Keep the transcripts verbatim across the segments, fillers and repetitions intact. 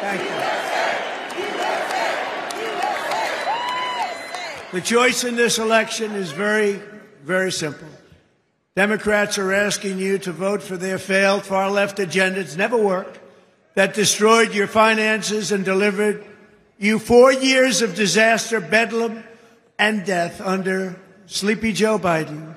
Thank you. The choice in this election is very, very simple. Democrats are asking you to vote for their failed far-left agenda. It's never worked. That destroyed your finances and delivered you four years of disaster, bedlam, and death under Sleepy Joe Biden.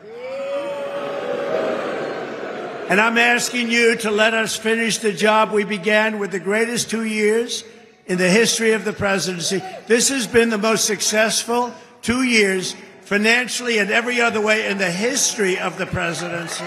And I'm asking you to let us finish the job we began with the greatest two years in the history of the presidency. This has been the most successful two years financially and every other way in the history of the presidency.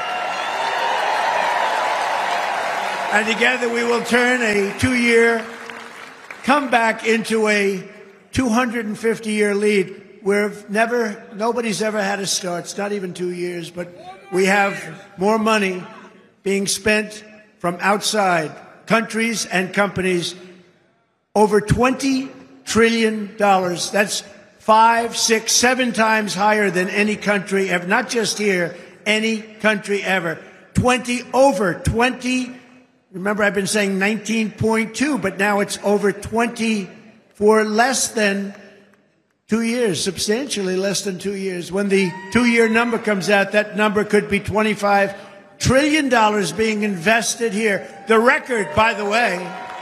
And together we will turn a two-year comeback into a two hundred fifty year lead. We've never, nobody's ever had a start. It's not even two years, but we have more money being spent from outside countries and companies, over twenty trillion dollars. That's five, six, seven times higher than any country ever, not just here, any country ever. twenty, over twenty. Remember, I've been saying nineteen point two, but now it's over twenty for less than two years, substantially less than two years. When the two-year number comes out, that number could be twenty-five trillion dollars being invested here. The record, by the way,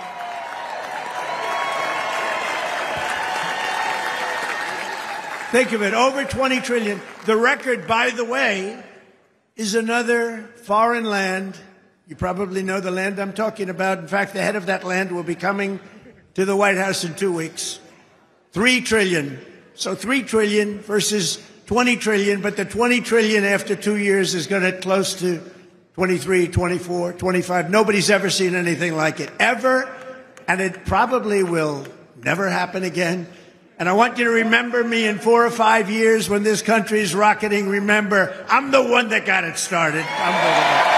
think of it, over twenty trillion dollars. The record, by the way, is another foreign land. You probably know the land I'm talking about. In fact, the head of that land will be coming to the White House in two weeks. Three trillion dollars. So three trillion dollars versus twenty trillion dollars, but the twenty trillion dollars after two years is going to get close to twenty-three, twenty-four, twenty-five. Nobody's ever seen anything like it, ever, and it probably will never happen again. And I want you to remember me in four or five years when this country is rocketing. Remember, I'm the one that got it started. I'm the one.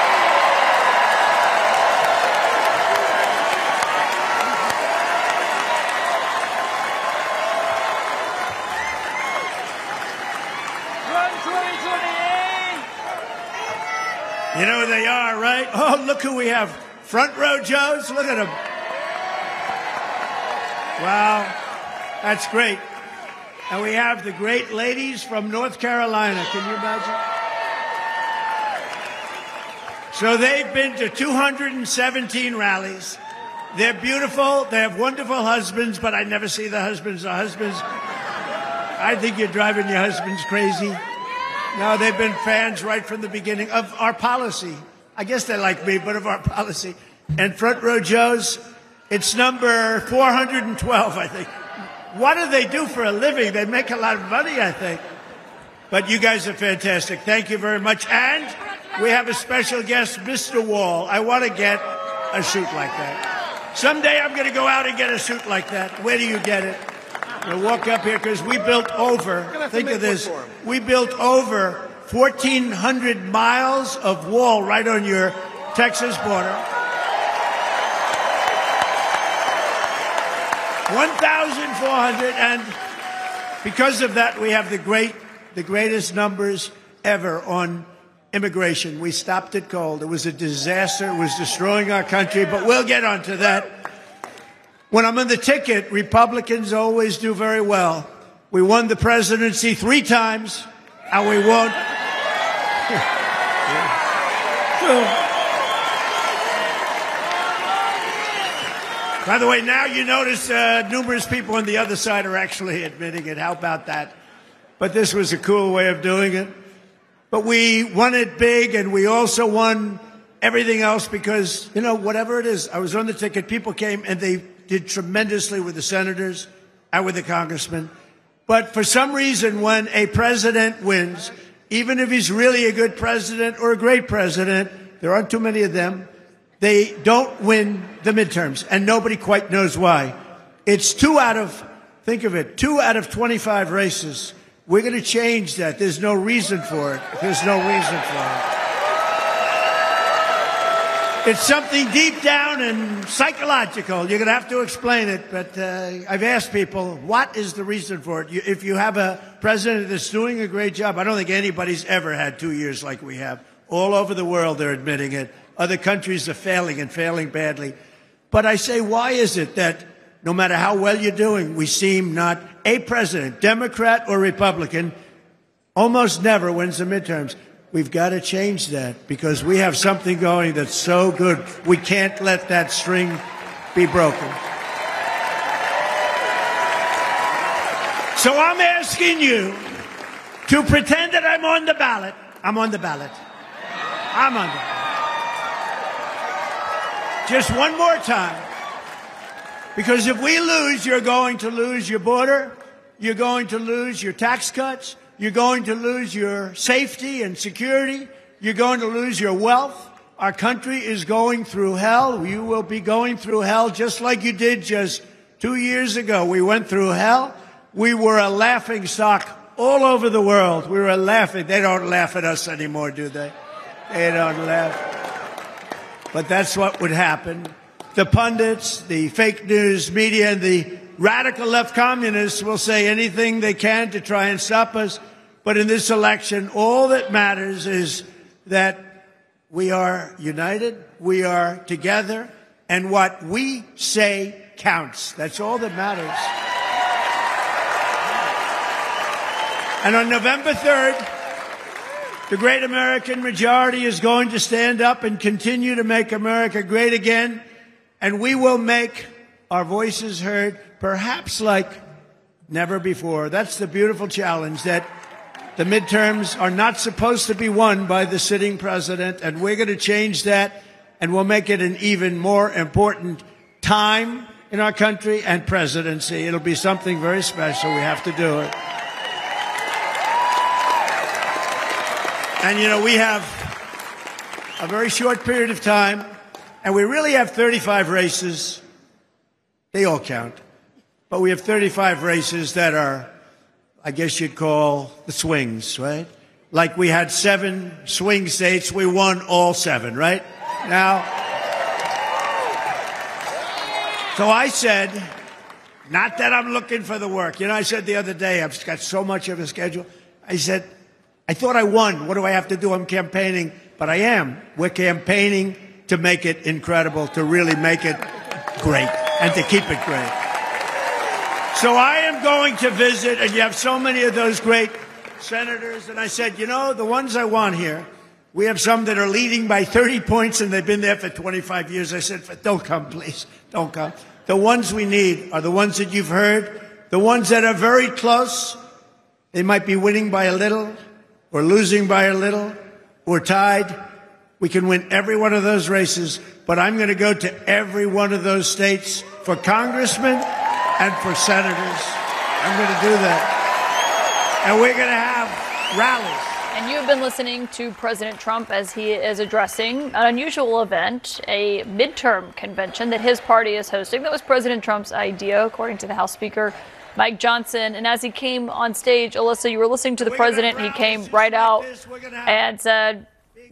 You know who they are, right? Oh, look who we have. Front row Joes. Look at them. Wow. That's great. And we have the great ladies from North Carolina. Can you imagine? So they've been to two hundred seventeen rallies. They're beautiful. They have wonderful husbands, but I never see the husbands. The husbands, I think you're driving your husbands crazy. No, they've been fans right from the beginning of our policy. I guess they like me, but of our policy. And Front Row Joes, it's number four hundred twelve, I think. What do they do for a living? They make a lot of money, I think. But you guys are fantastic. Thank you very much. And we have a special guest, Mister Wall. I want to get a suit like that. Someday I'm going to go out and get a suit like that. Where do you get it? You'll walk up here because we built over, think of this, we built over fourteen hundred miles of wall right on your Texas border. one thousand four hundred, and because of that, we have the great, the greatest numbers ever on immigration. We stopped it cold. It was a disaster. It was destroying our country, but we'll get onto that. When I'm on the ticket, Republicans always do very well. We won the presidency three times, and we won't. By the way, now you notice uh, numerous people on the other side are actually admitting it. How about that? But this was a cool way of doing it. But we won it big, and we also won everything else because, you know, whatever it is, I was on the ticket, people came, and they did tremendously with the senators and with the congressmen. But for some reason, when a president wins, even if he's really a good president or a great president, there aren't too many of them, they don't win the midterms, and nobody quite knows why. It's two out of, think of it, two out of twenty-five races. We're going to change that. There's no reason for it. There's no reason for it. It's something deep down and psychological. You're going to have to explain it, but uh, I've asked people, what is the reason for it? You, if you have a president that's doing a great job, I don't think anybody's ever had two years like we have. All over the world, they're admitting it. Other countries are failing and failing badly. But I say, why is it that no matter how well you're doing, we seem not a president, Democrat or Republican, almost never wins the midterms? We've got to change that because we have something going that's so good. We can't let that string be broken. So I'm asking you to pretend that I'm on the ballot. I'm on the ballot. I'm on the ballot. Just one more time. Because if we lose, you're going to lose your border. You're going to lose your tax cuts. You're going to lose your safety and security. You're going to lose your wealth. Our country is going through hell. You will be going through hell just like you did just two years ago. We went through hell. We were a laughing stock all over the world. We were laughing. They don't laugh at us anymore, do they? They don't laugh. But that's what would happen. The pundits, the fake news media, and the radical left communists will say anything they can to try and stop us. But in this election, all that matters is that we are united, we are together, and what we say counts. That's all that matters. And on November third, the great American majority is going to stand up and continue to make America great again, and we will make our voices heard, perhaps like never before. That's the beautiful challenge, that the midterms are not supposed to be won by the sitting president, and we're going to change that, and we'll make it an even more important time in our country and presidency. It'll be something very special. We have to do it. And, you know, we have a very short period of time, and we really have thirty-five races. They all count. But we have thirty-five races that are, I guess you'd call the swings, right? Like we had seven swing states, we won all seven, right? Now, so I said, not that I'm looking for the work. You know, I said the other day, I've got so much of a schedule. I said, I thought I won. What do I have to do? I'm campaigning. But I am. We're campaigning to make it incredible, to really make it great, and to keep it great. So I am going to visit, and you have so many of those great senators, and I said, you know, the ones I want here, we have some that are leading by thirty points, and they've been there for twenty-five years. I said, don't come, please. Don't come. The ones we need are the ones that you've heard, the ones that are very close. They might be winning by a little, or losing by a little, or tied. We can win every one of those races, but I'm going to go to every one of those states for congressmen and for senators. I'm going to do that. And we're going to have rallies. And you have been listening to President Trump as he is addressing an unusual event, a midterm convention that his party is hosting. That was President Trump's idea, according to the House Speaker, Mike Johnson. And as he came on stage, Alyssa, you were listening to the president. He came right out and said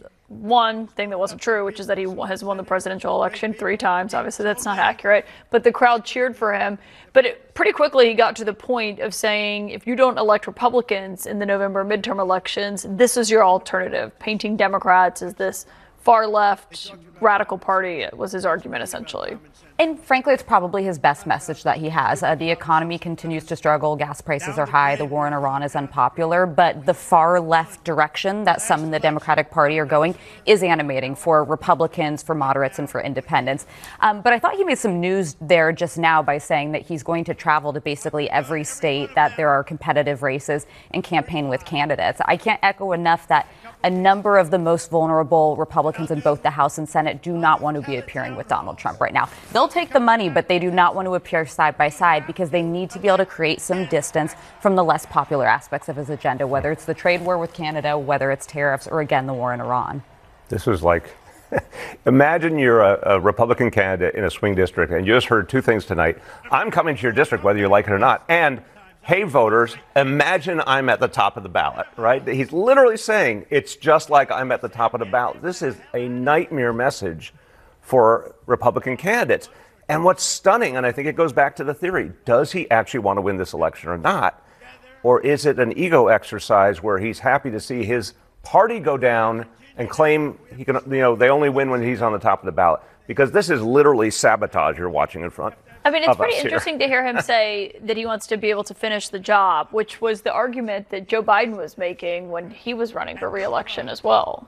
one thing that wasn't true, which is that he has won the presidential election three times. Obviously, that's not accurate. But the crowd cheered for him. But it, pretty quickly, he got to the point of saying, if you don't elect Republicans in the November midterm elections, this is your alternative. Painting Democrats as this far left radical party was his argument, essentially. And frankly, it's probably his best message that he has. Uh, the economy continues to struggle. Gas prices are high. The war in Iran is unpopular. But the far left direction that some in the Democratic Party are going is animating for Republicans, for moderates, and for independents. Um, but I thought he made some news there just now by saying that he's going to travel to basically every state that there are competitive races and campaign with candidates. I can't echo enough that a number of the most vulnerable Republicans in both the House and Senate do not want to be appearing with Donald Trump right now. They'll take the money, but they do not want to appear side by side because they need to be able to create some distance from the less popular aspects of his agenda, whether it's the trade war with Canada, whether it's tariffs, or again, the war in Iran. This is like, imagine you're a, a Republican candidate in a swing district and you just heard two things tonight. I'm coming to your district whether you like it or not. And hey, voters, imagine I'm at the top of the ballot, right? He's literally saying it's just like I'm at the top of the ballot. This is a nightmare message for Republican candidates. And what's stunning, and I think it goes back to the theory, does he actually want to win this election or not? Or is it an ego exercise where he's happy to see his party go down and claim he can, you know, they only win when he's on the top of the ballot? because this is literally sabotage you're watching in front. I mean, it's pretty here. interesting to hear him say that he wants to be able to finish the job, which was the argument that Joe Biden was making when he was running for re-election as well.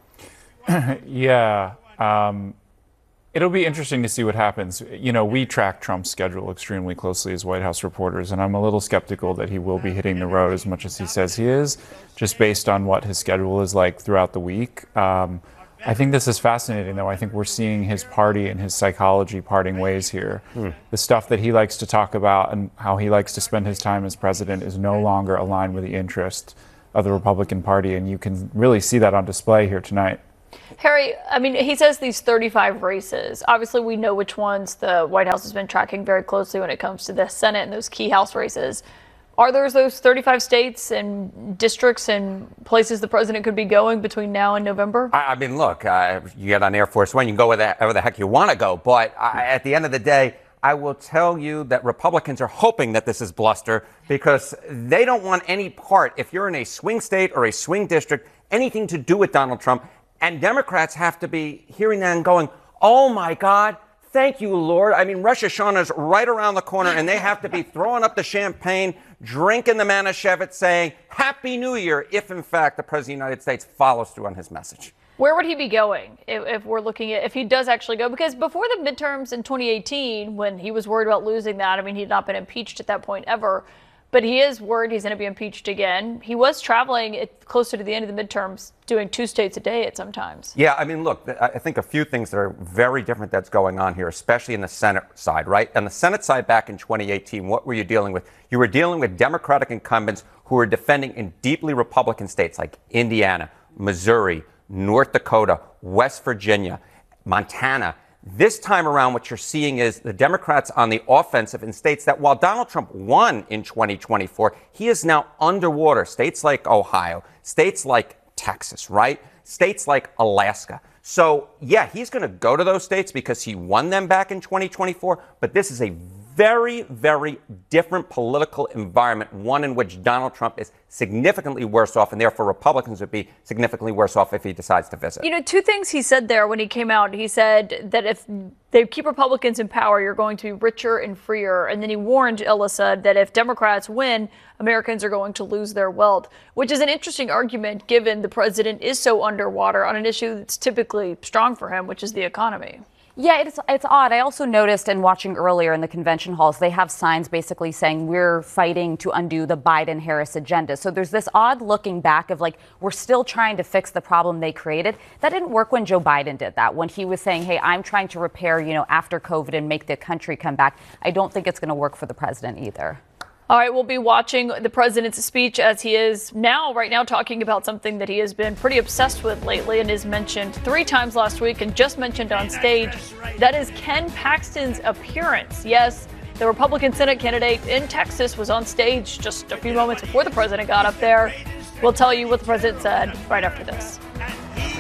Yeah. Um, it'll be interesting to see what happens. You know, we track Trump's schedule extremely closely as White House reporters, and I'm a little skeptical that he will be hitting the road as much as he says he is, just based on what his schedule is like throughout the week. Um, I think this is fascinating, though. I think we're seeing his party and his psychology parting ways here. Hmm. The stuff that he likes to talk about and how he likes to spend his time as president is no longer aligned with the interest of the Republican Party, and you can really see that on display here tonight. Harry, I mean, he says these thirty-five races. Obviously, we know which ones the White House has been tracking very closely when it comes to the Senate and those key House races. Are there those thirty-five states and districts and places the president could be going between now and November? I, I mean, look, uh, you get on Air Force One, you can go wherever the heck you want to go. But I, at the end of the day, I will tell you that Republicans are hoping that this is bluster because they don't want any part, if you're in a swing state or a swing district, anything to do with Donald Trump. And Democrats have to be hearing that and going, oh, my God. Thank you, Lord. I mean, Rosh Hashanah is right around the corner, and they have to be throwing up the champagne, drinking the Manischewitz, saying, Happy New Year, if, in fact, the President of the United States follows through on his message. Where would he be going if, if we're looking at, if he does actually go? Because before the midterms in twenty eighteen, when he was worried about losing that, I mean, he'd not been impeached at that point ever. But he is worried he's going to be impeached again. He was traveling at, closer to the end of the midterms, doing two states a day at some times. Yeah, I mean, look, I think a few things that are very different that's going on here, especially in the Senate side, right? On the Senate side back in twenty eighteen, what were you dealing with? You were dealing with Democratic incumbents who were defending in deeply Republican states like Indiana, Missouri, North Dakota, West Virginia, Montana. This time around, what you're seeing is the Democrats on the offensive in states that while Donald Trump won in twenty twenty-four, he is now underwater. States like Ohio, states like Texas, right? States like Alaska. So, yeah, he's going to go to those states because he won them back in twenty twenty-four. But this is a very, very different political environment, one in which Donald Trump is significantly worse off, and therefore Republicans would be significantly worse off if he decides to visit. You know, two things he said there when he came out. He said that if they keep Republicans in power, you're going to be richer and freer. And then he warned Issa that if Democrats win, Americans are going to lose their wealth, which is an interesting argument given the president is so underwater on an issue that's typically strong for him, which is the economy. Yeah, it's it's odd. I also noticed in watching earlier in the convention halls, they have signs basically saying we're fighting to undo the Biden-Harris agenda. So there's this odd looking back of like, we're still trying to fix the problem they created. That didn't work when Joe Biden did that, when he was saying, hey, I'm trying to repair, you know, after COVID and make the country come back. I don't think it's going to work for the president either. All right, we'll be watching the president's speech as he is now, right now, talking about something that he has been pretty obsessed with lately and is mentioned three times last week and just mentioned on stage. That is Ken Paxton's appearance. Yes, the Republican Senate candidate in Texas was on stage just a few moments before the president got up there. We'll tell you what the president said right after this.